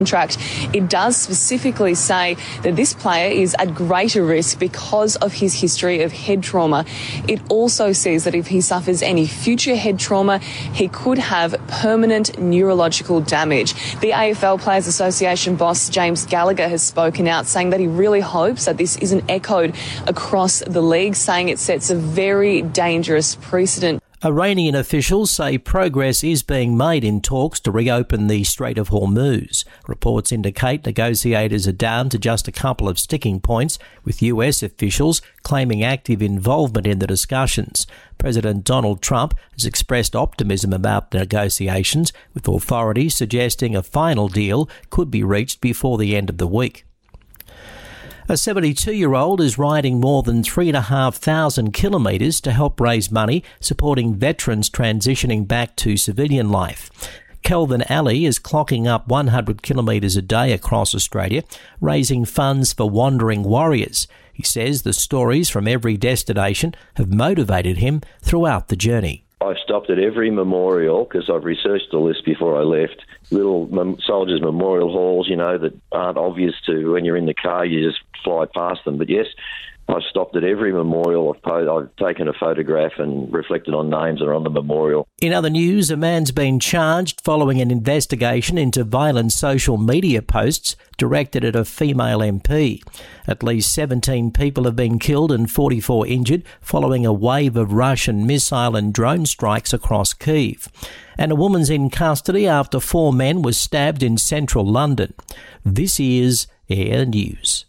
contract, it does specifically say that this player is at greater risk because of his history of head trauma. It also says that if he suffers any future head trauma, he could have permanent neurological damage. The AFL Players Association boss James Gallagher has spoken out, saying that he really hopes that this isn't echoed across the league, saying it sets a very dangerous precedent. Iranian officials say progress is being made in talks to reopen the Strait of Hormuz. Reports indicate negotiators are down to just a couple of sticking points, with US officials claiming active involvement in the discussions. President Donald Trump has expressed optimism about the negotiations, with authorities suggesting a final deal could be reached before the end of the week. A 72-year-old is riding more than 3,500 kilometres to help raise money supporting veterans transitioning back to civilian life. Kelvin Ali is clocking up 100 kilometres a day across Australia, raising funds for wandering warriors. He says the stories from every destination have motivated him throughout the journey. I've stopped at every memorial because I've researched the list before I left. Little soldiers' memorial halls, that aren't obvious to when you're in the car. You just fly past them. But yes, I've stopped at every memorial. I've taken a photograph and reflected on names that are on the memorial. In other news, a man's been charged following an investigation into violent social media posts directed at a female MP. At least 17 people have been killed and 44 injured following a wave of Russian missile and drone strikes across Kyiv. And a woman's in custody after 4 men were stabbed in central London. This is Air News.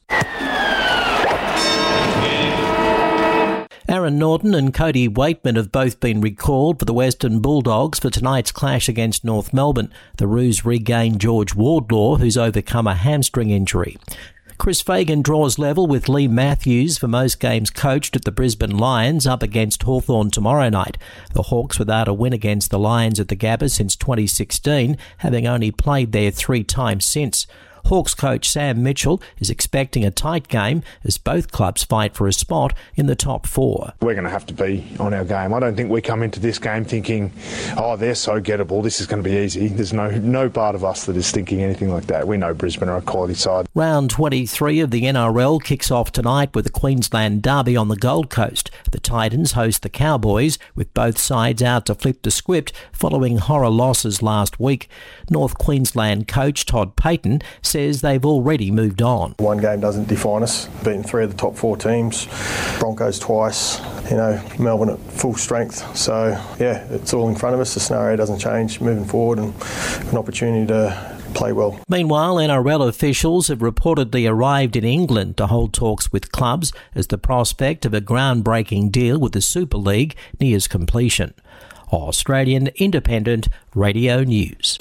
Aaron Norton and Cody Waitman have both been recalled for the Western Bulldogs for tonight's clash against North Melbourne. The Roos regained George Wardlaw, who's overcome a hamstring injury. Chris Fagan draws level with Lee Matthews for most games coached at the Brisbane Lions up against Hawthorn tomorrow night. The Hawks without a win against the Lions at the Gabba since 2016, having only played there 3 times since. Hawks coach Sam Mitchell is expecting a tight game as both clubs fight for a spot in the top 4. We're going to have to be on our game. I don't think we come into this game thinking, they're so gettable, this is going to be easy. There's no part of us that is thinking anything like that. We know Brisbane are a quality side. Round 23 of the NRL kicks off tonight with the Queensland Derby on the Gold Coast. The Titans host the Cowboys, with both sides out to flip the script following horror losses last week. North Queensland coach Todd Payton says they've already moved on. One game doesn't define us. Beaten 3 of the top 4 teams, Broncos twice, Melbourne at full strength. So, it's all in front of us. The scenario doesn't change moving forward, and an opportunity to play well. Meanwhile, NRL officials have reportedly arrived in England to hold talks with clubs as the prospect of a groundbreaking deal with the Super League nears completion. Australian Independent Radio News.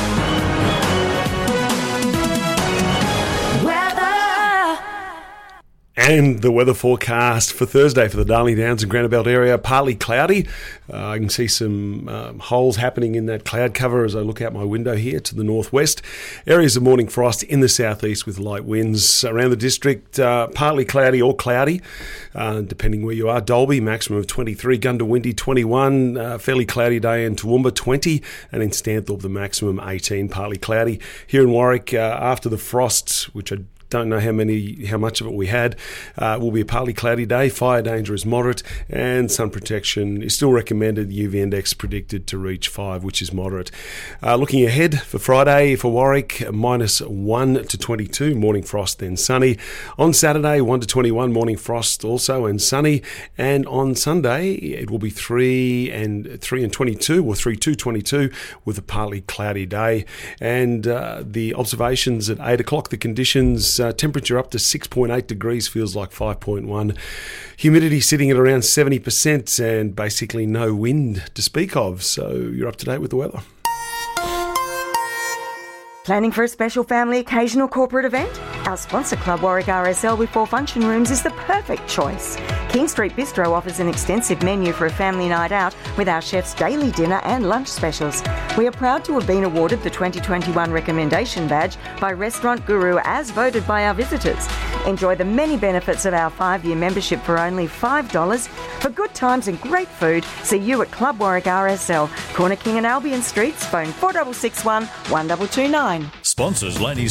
And the weather forecast for Thursday for the Darling Downs and Granite Belt area, partly cloudy. I can see some holes happening in that cloud cover as I look out my window here to the northwest. Areas of morning frost in the southeast with light winds around the district, partly cloudy or cloudy, depending where you are. Dalby, maximum of 23, Gundawindi 21, fairly cloudy day in Toowoomba 20, and in Stanthorpe the maximum 18, partly cloudy. Here in Warwick, after the frost, which I don't know how much of it we had. Will be a partly cloudy day. Fire danger is moderate, and sun protection is still recommended. The UV index predicted to reach 5, which is moderate. Looking ahead for Friday for Warwick, -1 to 22, morning frost, then sunny. On Saturday, 1 to 21, morning frost also and sunny. And on Sunday, it will be 3 and 22, or 3 to 22, with a partly cloudy day. And the observations at 8 o'clock, the conditions. Temperature up to 6.8 degrees, feels like 5.1. Humidity sitting at around 70% and basically no wind to speak of. So you're up to date with the weather. Planning for a special family occasion or corporate event? Our sponsor Club Warwick RSL with 4 function rooms is the perfect choice. King Street Bistro offers an extensive menu for a family night out with our chef's daily dinner and lunch specials. We are proud to have been awarded the 2021 Recommendation Badge by Restaurant Guru as voted by our visitors. Enjoy the many benefits of our 5-year membership for only $5. For good times and great food, see you at Club Warwick RSL, Corner King and Albion Streets, phone 4661 1229. Sponsors Ladies